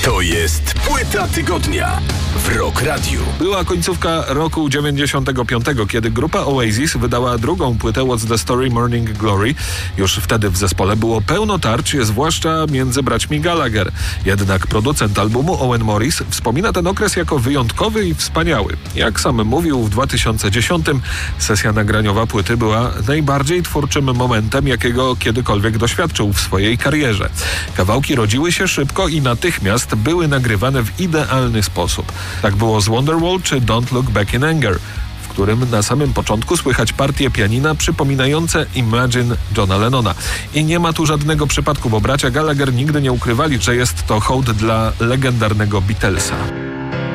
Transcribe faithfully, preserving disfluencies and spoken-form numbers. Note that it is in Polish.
To jest płyta tygodnia w Rock Radiu. Była końcówka roku dziewięćdziesiątego piątego, kiedy grupa Oasis wydała drugą płytę What's the Story Morning Glory. Już wtedy w zespole było pełno tarć, zwłaszcza między braćmi Gallagher. Jednak producent albumu Owen Morris wspomina ten okres jako wyjątkowy i wspaniały. Jak sam mówił, w dwa tysiące dziesiątym sesja nagraniowa płyty była najbardziej twórczym momentem, jakiego kiedykolwiek doświadczył w swojej karierze. Kawałki rodziły się szybko i natychmiast były nagrywane w idealny sposób. Tak było z Wonderwall czy Don't Look Back in Anger, w którym na samym początku słychać partie pianina przypominające Imagine Johna Lennona. I nie ma tu żadnego przypadku, bo bracia Gallagher nigdy nie ukrywali, że jest to hołd dla legendarnego Beatlesa.